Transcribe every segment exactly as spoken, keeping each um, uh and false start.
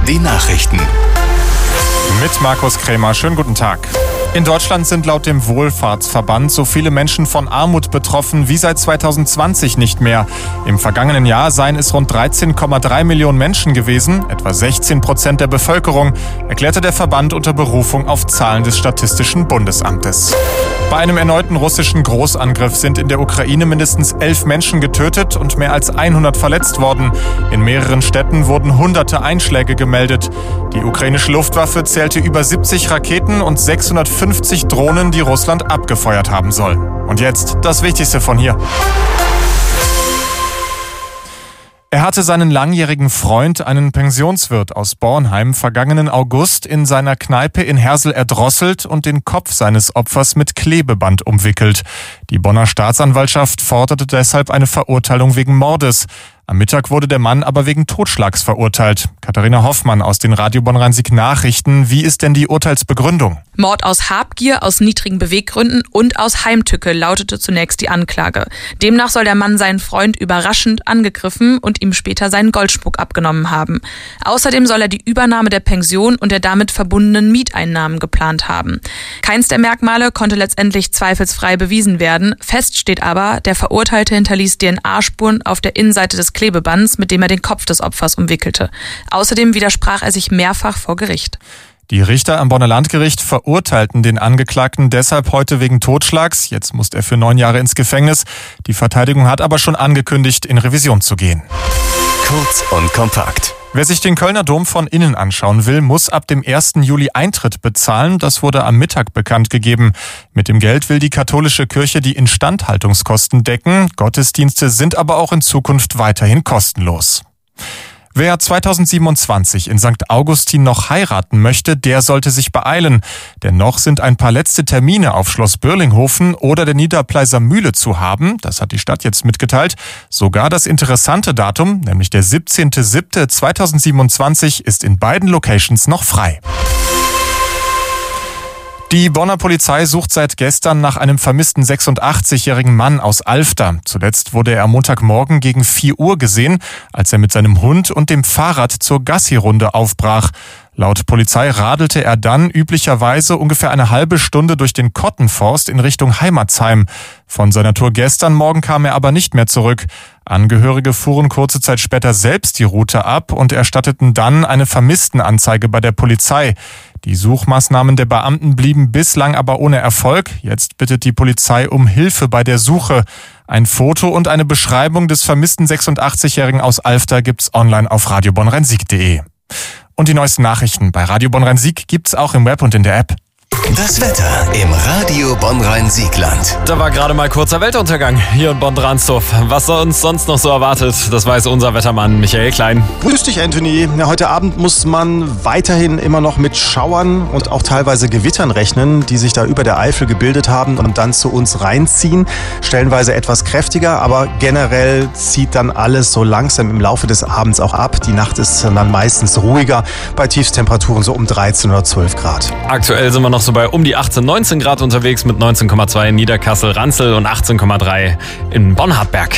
die Nachrichten. Mit Markus Krämer, schönen guten Tag. In Deutschland sind laut dem Wohlfahrtsverband so viele Menschen von Armut betroffen wie seit zweitausendzwanzig nicht mehr. Im vergangenen Jahr seien es rund dreizehn Komma drei Millionen Menschen gewesen, etwa sechzehn Prozent der Bevölkerung, erklärte der Verband unter Berufung auf Zahlen des Statistischen Bundesamtes. Bei einem erneuten russischen Großangriff sind in der Ukraine mindestens elf Menschen getötet und mehr als hundert verletzt worden. In mehreren Städten wurden hunderte Einschläge gemeldet. Die ukrainische Luftwaffe zählte über siebzig Raketen und sechshundertfünfzig Drohnen, die Russland abgefeuert haben soll. Und jetzt das Wichtigste von hier. Er hatte seinen langjährigen Freund, einen Pensionswirt aus Bornheim, vergangenen August in seiner Kneipe in Hersel erdrosselt und den Kopf seines Opfers mit Klebeband umwickelt. Die Bonner Staatsanwaltschaft forderte deshalb eine Verurteilung wegen Mordes. Am Mittag wurde der Mann aber wegen Totschlags verurteilt. Katharina Hoffmann aus den Radio Bonn-Rhein-Sieg Nachrichten. Wie ist denn die Urteilsbegründung? Mord aus Habgier, aus niedrigen Beweggründen und aus Heimtücke lautete zunächst die Anklage. Demnach soll der Mann seinen Freund überraschend angegriffen und ihm später seinen Goldschmuck abgenommen haben. Außerdem soll er die Übernahme der Pension und der damit verbundenen Mieteinnahmen geplant haben. Keins der Merkmale konnte letztendlich zweifelsfrei bewiesen werden. Fest steht aber, der Verurteilte hinterließ D N A-Spuren auf der Innenseite des Klebebands, mit dem er den Kopf des Opfers umwickelte. Außerdem widersprach er sich mehrfach vor Gericht. Die Richter am Bonner Landgericht verurteilten den Angeklagten deshalb heute wegen Totschlags. Jetzt muss er für neun Jahre ins Gefängnis. Die Verteidigung hat aber schon angekündigt, in Revision zu gehen. Kurz und kompakt. Wer sich den Kölner Dom von innen anschauen will, muss ab dem ersten Juli Eintritt bezahlen. Das wurde am Mittag bekannt gegeben. Mit dem Geld will die katholische Kirche die Instandhaltungskosten decken. Gottesdienste sind aber auch in Zukunft weiterhin kostenlos. Wer zweitausendsiebenundzwanzig in Sankt Augustin noch heiraten möchte, der sollte sich beeilen. Denn noch sind ein paar letzte Termine auf Schloss Börlinghofen oder der Niederpleiser Mühle zu haben. Das hat die Stadt jetzt mitgeteilt. Sogar das interessante Datum, nämlich der siebzehnten siebten zweitausendsiebenundzwanzig, ist in beiden Locations noch frei. Die Bonner Polizei sucht seit gestern nach einem vermissten sechsundachtzigjährigen Mann aus Alfter. Zuletzt wurde er am Montagmorgen gegen vier Uhr gesehen, als er mit seinem Hund und dem Fahrrad zur Gassi-Runde aufbrach. Laut Polizei radelte er dann üblicherweise ungefähr eine halbe Stunde durch den Kottenforst in Richtung Heimatsheim. Von seiner Tour gestern Morgen kam er aber nicht mehr zurück. Angehörige fuhren kurze Zeit später selbst die Route ab und erstatteten dann eine Vermisstenanzeige bei der Polizei. Die Suchmaßnahmen der Beamten blieben bislang aber ohne Erfolg. Jetzt bittet die Polizei um Hilfe bei der Suche. Ein Foto und eine Beschreibung des vermissten sechsundachtzigjährigen aus Alfter gibt's online auf radio bonn rhein sieg punkt de. Und die neuesten Nachrichten bei Radio Bonn-Rhein-Sieg gibt's auch im Web und in der App. Das Wetter im Radio Bonn-Rhein-Sieg-Land. Da war gerade mal kurzer Weltuntergang hier in Bonn-Dransdorf. Was uns sonst noch so erwartet, das weiß unser Wettermann Michael Klein. Grüß dich, Anthony. Ja, heute Abend muss man weiterhin immer noch mit Schauern und auch teilweise Gewittern rechnen, die sich da über der Eifel gebildet haben und dann zu uns reinziehen. Stellenweise etwas kräftiger, aber generell zieht dann alles so langsam im Laufe des Abends auch ab. Die Nacht ist dann meistens ruhiger, bei Tiefstemperaturen so um dreizehn oder zwölf Grad. Aktuell sind wir noch so bei um die achtzehn, neunzehn Grad unterwegs mit neunzehn Komma zwei in Niederkassel-Ranzel und achtzehn Komma drei in Bonn-Hartberg.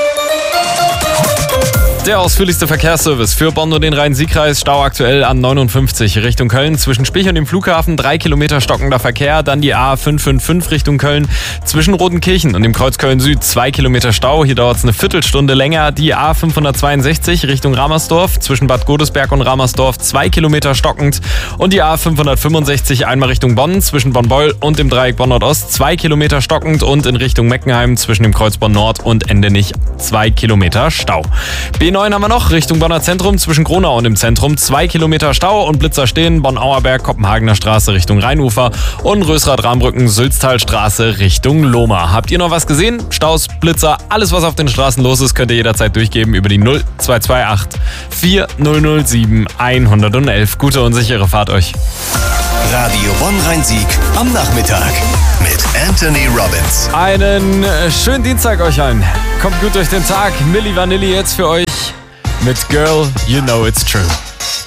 Der ausführlichste Verkehrsservice für Bonn und den Rhein-Sieg-Kreis. Stau aktuell an neunundfünfzig Richtung Köln. Zwischen Spich und dem Flughafen drei Kilometer stockender Verkehr. Dann die A fünf fünf fünf Richtung Köln. Zwischen Rodenkirchen und dem Kreuz Köln-Süd zwei Kilometer Stau. Hier dauert es eine Viertelstunde länger. Die A fünfhundertzweiundsechzig Richtung Ramersdorf. Zwischen Bad Godesberg und Ramersdorf zwei Kilometer stockend. Und die A fünfhundertfünfundsechzig einmal Richtung Bonn. Zwischen Bonn-Beul und dem Dreieck Bonn-Nordost zwei Kilometer stockend. Und in Richtung Meckenheim zwischen dem Kreuz Bonn-Nord und Endenich zwei Kilometer Stau. B neun haben wir noch, Richtung Bonner Zentrum, zwischen Gronau und dem Zentrum, zwei Kilometer Stau und Blitzer stehen, Bonn-Auerberg, Kopenhagener Straße Richtung Rheinufer und Rösrath-Rahmbrücken, Sülztalstraße Richtung Lohmar. Habt ihr noch was gesehen? Staus, Blitzer, alles was auf den Straßen los ist, könnt ihr jederzeit durchgeben über die null zwei zwei acht vier null null sieben eins eins eins. Gute und sichere Fahrt euch. Radio Bonn-Rhein-Sieg am Nachmittag mit Anthony Robbins. Einen schönen Dienstag euch allen. Kommt gut durch den Tag. Milli Vanilli jetzt für euch mit Girl, You Know It's True.